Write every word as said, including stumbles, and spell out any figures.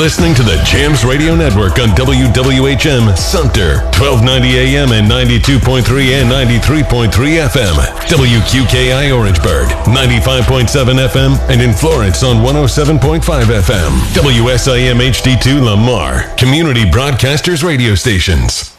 listening to the Jams Radio Network on W W H M Sumter, twelve ninety A M and ninety-two point three and ninety-three point three F M. W Q K I Orangeburg, ninety-five point seven F M, and in Florence on one oh seven point five F M. W S I M H D two Lamar, Community Broadcasters Radio Stations.